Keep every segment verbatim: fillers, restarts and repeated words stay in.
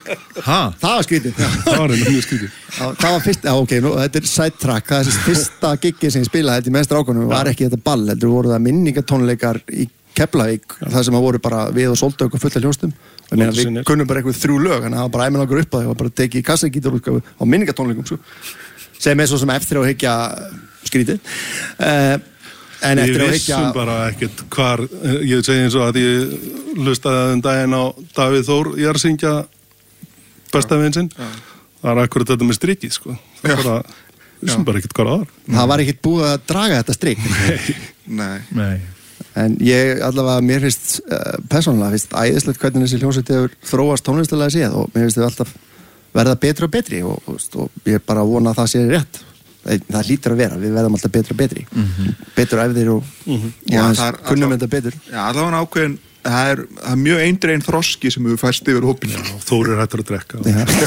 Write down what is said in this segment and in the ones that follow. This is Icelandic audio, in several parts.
Ha? Það var skrítið. Það var mjög skrítið. Það var fyrst, já ok, nú, þetta er sidetrack, það er þessi fyrsta giggið sem ég spilaði þetta í með strákunum, var ekki þetta ball, heldur voru það minningatónleikar í Keflavík, það sem að voru bara við og Sóldögg og fulla hljóstum. Ég meina, við kunnum bara eitthvað þrjú lög, þannig að það var bara æminn okkur upp að það og bara tekið kassagítarútgáfu á minningatónleikum, sko. Sem er svo sem eftir á að hyggja skrítið. Uh, En við vissum bara ekkert hvar, ég segi eins og að ég hlustaði um daginn á Davíð Þór Jarðsyngja besta vin sinn, það er akkurat þetta með strikið sko, það er bara vissum bara ekkert hvað það var. Það var ekkert búið að draga þetta strik. Nei. Nei. En ég allavega, mér finnst uh, persónulega finnst æðislegt hvernig þessi hljómsveit hefur þróast tónlistarlega séð og mér finnst þau alltaf verða betri og betri og, og, og ég bara vona að það sé rétt. Það lítur að vera, við verðum alltaf betri og betri mm-hmm. betur æfðir og, mm-hmm. og Já, hans er, kunnum þetta betur Já, allavega ákveðin, það er, það er mjög eindregin þroski sem við fæst yfir hópin Já, Þór er hættur að drekka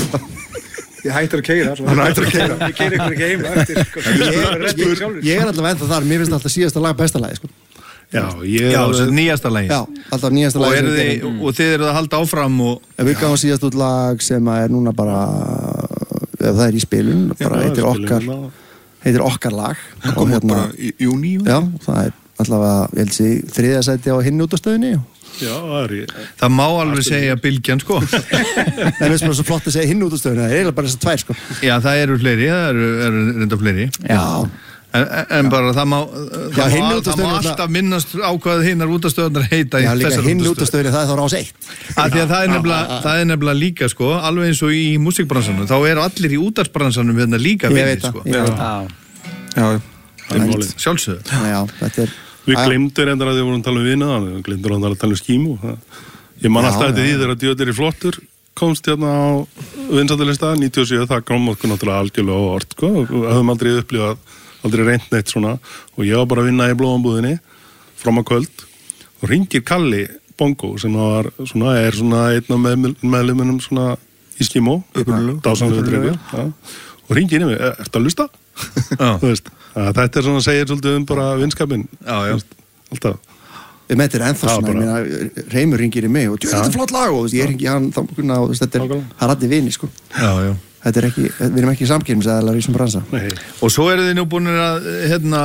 Ég hættur að keyra Hann hættur að keyra Ég keyri ykkur ekki heima eftir sko. Ég er Ég er allavega ennþá þar, mér finnst alltaf síðasta lag besta lagi sko. Já, ég Já, alveg... nýjasta lagi Já, alltaf nýjasta lagi og, þið, mm. og þið eru að halda áfram og... Við gáum síðast út lag sem er núna bara ef það er í spilun bara heitir okkar heitir okkar lag það kom hérna bara í júní já, það er allavega, ég held sér þriðja sæti á hinn út á stöðinni já, það er ég það má alveg segja bylgjan sko það er svo flott að segja hinn út á stöðinni það er eiginlega bara þessar tvær sko já, það eru fleiri, það eru, eru reynda fleiri já en, en bara það má já, það, má, það má alltaf minnast á hvað hinnar út af stöðunar heita já, líka hinn út af stöðinni, það er þá rás eitt að því að það er nefnilega, það er nefnilega líka sko, alveg eins og í músikbransanum þá eru allir í útvarpsbransanum hérna líka vinir sko Já, sjálfsögðu já, þetta er við glemdur endur að þið vorum að tala um vina við glemdur að tala um skímu ég man alltaf þetta í þegar að Djöðlir í flottur komst hérna á vinsættalista níutíu og sjö, það kom okkur náttúrulega algjörlega á orð sko, og höfum aldrei upplifað aldrei reynt neitt svona og ég var bara að vinna í blóðambúðinni fram á kvöld og ringir Kalli Bongo sem var svona, er svona einn af með, meðlumunum svona í skímu dásanlega drefja og ringir inn í mig, ertu að hlusta? Þú veist, að þetta er svona segir svolítið um bara vinskapin alltaf við með þetta er ennþá svona, ég meina Reymur ringir í mig og þetta er flott lag og ég ringi hann þá, og þetta er, hann rætti vini sko já, já þetta er ekki, við erum ekki samkynningsaðilar í þessum bransa Nei. Og svo eru þið nú búin að hérna,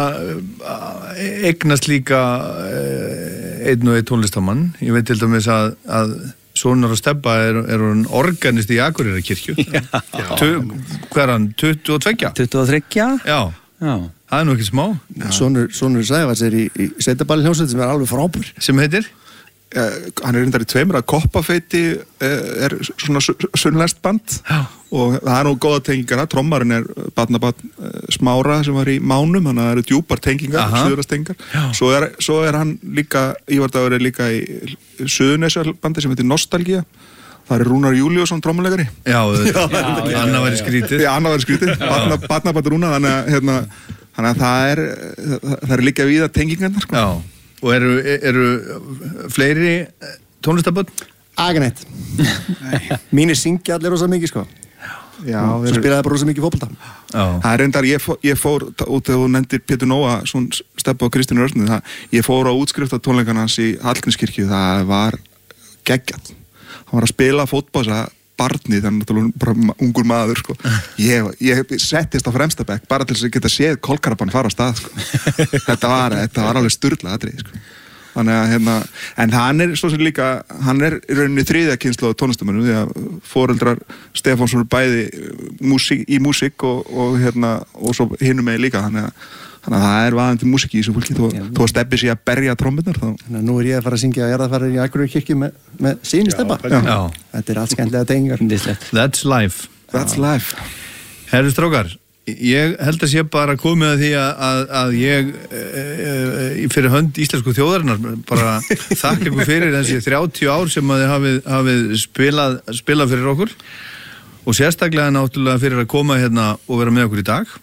eignast líka einn og einn tónlistamann ég veit til dæmis að, að Sónar og Stebba er, er hann organist í Akureyrarkirkju hvað er hann, tuttugu og tvö? tuttugu og þrjú? Já, já. Það er nú ekki smá Sónur, Sónur Sævars er í, í Sveitaballi hljómsveit sem er alveg frábær sem heitir? Uh, hann er reyndar í tveimur að Koppafeiti uh, er svona sunnlest band Já. Og það er nú góða tengingar trommarinn er barnabarn uh, Smára sem var í Mánum, þannig að það eru djúpar tengingar suðurastengingar, svo er, svo er hann líka, Ívar Dagur er líka í Suðurnesjabandi sem heitir Nostalgía það er Rúnar Júlíusson trommuleikari Já, Anna væri skrítið Já, Anna væri skrítið, barnabarn Rúnar þannig að, hérna, þannig að það er það, það er líka víða tengingarnar sko. Já Og eru, eru fleiri tónlistaböld? Aganett. Mínir syngja allir rosa mikið, sko. Já, svo spilaði bara rosa mikið fótbolta. Það er reyndar, ég fór, ég fór út þegar þú nefndir Pétur Nóa, svona Stebba og Kristínu Rörsnið, ég fór á útskrifta tónleikana hans í Hallgrímskirkju, það var geggjað. Hann var að spila fótbolta barni, þannig að bara ungur maður sko. ég, ég settist á fremstabekk bara til þess að geta séð kolkarabann fara á stað sko. þetta, var, þetta var alveg sturlað atriði sko. Þannig að hérna, en hann er svo sem líka hann er í rauninni þriðja kynslóð tónlistamönnum því að foreldrar Stefánsson bæði músík, í músík og, og hérna og svo hinum með líka þannig að Þannig að það er vaðandi músík í þessu fólki þó, þó að Stebbi sé að berja trommurnar þá. Þannig að nú er ég að fara að syngja að jarðarfarir í Akureyrarkirkju með, með síni Stebba. Já. Já. Þetta er allt skemmtilega tengingar. That's life. That's life. Herru strákar, ég held að sé bara komið að því að, að, að ég e, e, fyrir hönd íslensku þjóðarinnar bara þakka ykkur fyrir þessi þrjátíu ár sem að þið hafið, hafið spilað, spilað fyrir okkur og sérstaklega náttúrulega fyrir að koma hérna og vera með okkur í dag.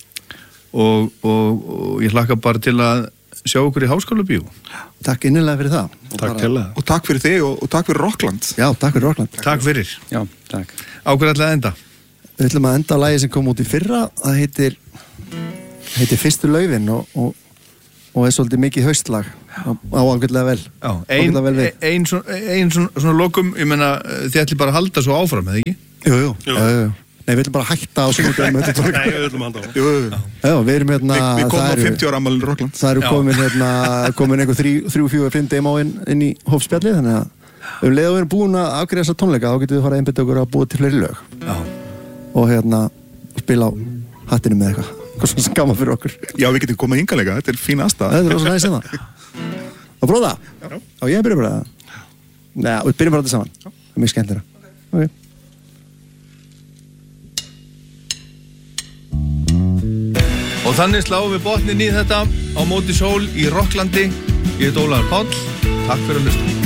Og, og, og ég hlakka bara til að sjá okkur í Háskólabíó. Takk innilega fyrir það. Og takk til það. Og takk fyrir þig og, og takk fyrir Rockland. Já, takk fyrir Rockland. Takk fyrir. Já, takk. Á hverju ætlaði að enda? Við ætlum að enda á lagi sem kom út í fyrra. Það heitir, heitir Fyrstu laufin og, og, og er svolítið mikið haustlag. á ágætlega vel Já, ein, ágætlega vel við ein, svona, ein svona, svona lokum, ég meina, þið ætli bara að halda svo áfram, eða ekki? Jú, jú, Jú. jú, jú. Nei, við ætlum bara að hætta á sunnudaginn með þetta tónleika. Nei, við ætlum að halda á. Jú, jú. Já, við erum hérna Við, við komum það á eru- fimmtíu ára ammælinu Rockland. Það eru Já. komin hérna komin einhver þrjú, þrjú, fjögur, fimm demo inn, inn í hófspjallið, þannig að um leið og við erum búin að afgreiða þessa tónleika þá getum við fara að einbytta okkur að búa til fleiri lög Já. og hérna spila á hattinu með eitthvað eitthvað svona sem gaman fyrir okkur. Já, við getum komið hingalega, þetta er fín aðstæða. Þetta er rosa næst hérna. Og bróða? Já. Já, ég byrja bara það. Nei, við byrjum bara þetta saman. Það er mjög skemmtilega. Ok. Og þannig sláum við botnin í þetta á móti sól í Rocklandi. Ég heit Ólafur Páll. Takk fyrir að hlusta.